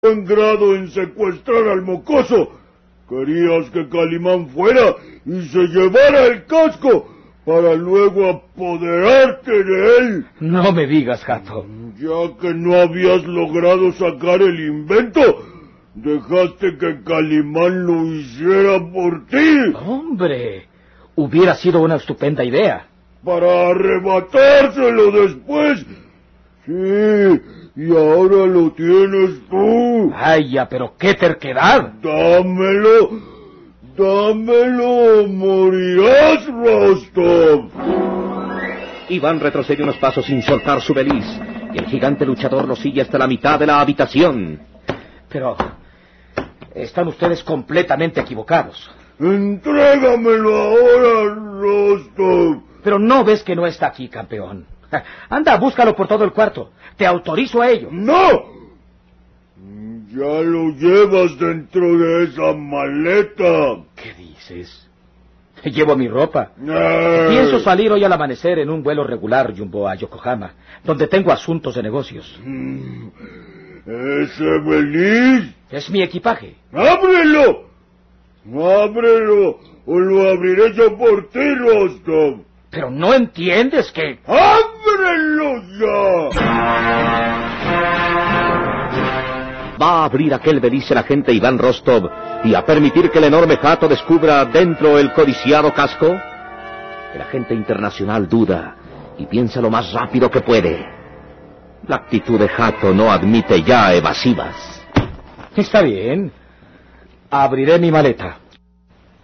buen grado en secuestrar al mocoso. Querías que Calimán fuera y se llevara el casco para luego apoderarte de él. No me digas, Jato. Ya que no habías logrado sacar el invento, dejaste que Calimán lo hiciera por ti. Hombre, hubiera sido una estupenda idea. Para arrebatárselo después. Sí, y ahora lo tienes tú. Vaya, pero qué terquedad. Dámelo, o morirás, Rostov. Iván retrocede unos pasos sin soltar su beliz, y el gigante luchador lo sigue hasta la mitad de la habitación. Pero están ustedes completamente equivocados. Entrégamelo ahora, Rostov. Pero ¿no ves que no está aquí, campeón? Anda, búscalo por todo el cuarto. Te autorizo a ello. ¡No! Ya lo llevas dentro de esa maleta. ¿Qué dices? Llevo mi ropa. Pienso salir hoy al amanecer en un vuelo regular rumbo a Yokohama, donde tengo asuntos de negocios. ¿Ese beliz? Es mi equipaje. ¡Ábrelo! ¡Ábrelo! O lo abriré yo por ti, Rostov. Pero no entiendes que... ¡Ábrelo ya! Va a abrir aquel beliz el agente Iván Rostov y a permitir que el enorme Jato descubra dentro el codiciado casco. El agente internacional duda y piensa lo más rápido que puede. La actitud de Jato no admite ya evasivas. Está bien. Abriré mi maleta.